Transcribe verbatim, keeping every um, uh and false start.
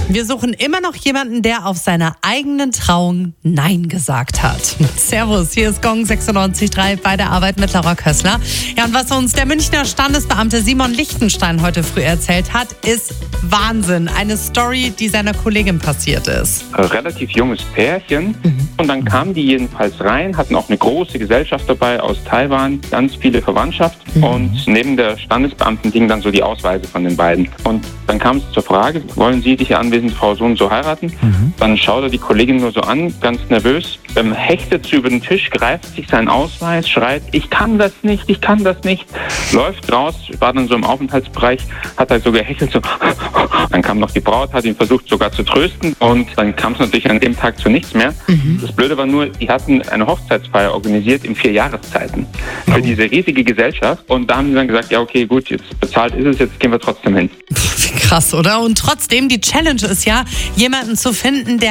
Wir suchen immer noch jemanden, der auf seiner eigenen Trauung Nein gesagt hat. Servus, hier ist Gong sechsundneunzig Komma drei bei der Arbeit mit Laura Kössler. Ja, und was uns der Münchner Standesbeamte Simon Lichtenstein heute früh erzählt hat, ist Wahnsinn. Eine Story, die seiner Kollegin passiert ist. Ein relativ junges Pärchen. Mhm. Und dann kamen die jedenfalls rein, hatten auch eine große Gesellschaft dabei aus Taiwan, ganz viele Verwandtschaft. Mhm. Und neben der Standesbeamten hingen dann so die Ausweise von den beiden. Und dann kam es zur Frage, wollen Sie dich, anwesende Frau so und so heiraten? Mhm. Dann schaut er die Kollegin nur so an, ganz nervös, ähm, hechtet sie über den Tisch, greift sich seinen Ausweis, schreit, ich kann das nicht, ich kann das nicht, läuft raus, war dann so im Aufenthaltsbereich, hat halt so gehechelt, so. Dann kam noch die Braut, hat ihn versucht sogar zu trösten und dann kam es natürlich an dem Tag zu nichts mehr. Mhm. Das Blöde war nur, die hatten eine Hochzeitsfeier organisiert in vier Jahreszeiten für diese riesige Gesellschaft und da haben sie dann gesagt, ja okay, gut, jetzt bezahlt ist es, jetzt gehen wir trotzdem hin. Krass, oder? Und trotzdem, die Challenge ist ja, jemanden zu finden, der